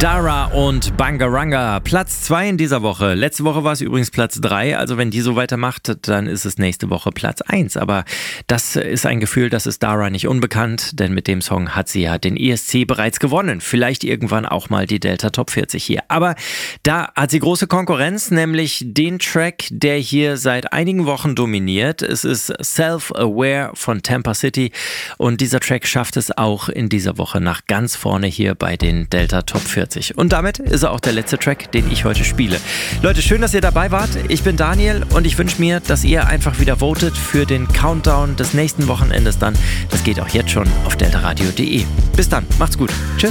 Dara und Bangaranga, Platz 2 in dieser Woche. Letzte Woche war es übrigens Platz 3, also wenn die so weitermacht, dann ist es nächste Woche Platz 1. Aber das ist ein Gefühl, das ist Dara nicht unbekannt, denn mit dem Song hat sie ja den ESC bereits gewonnen. Vielleicht irgendwann auch mal die Delta Top 40 hier. Aber da hat sie große Konkurrenz, nämlich den Track, der hier seit einigen Wochen dominiert. Es ist Self-Aware von Tampa City und dieser Track schafft es auch in dieser Woche nach ganz vorne hier bei den Delta Top 40. Und damit ist er auch der letzte Track, den ich heute spiele. Leute, schön, dass ihr dabei wart. Ich bin Daniel und ich wünsche mir, dass ihr einfach wieder votet für den Countdown des nächsten Wochenendes dann. Das geht auch jetzt schon auf deltaradio.de. Bis dann, macht's gut. Tschüss.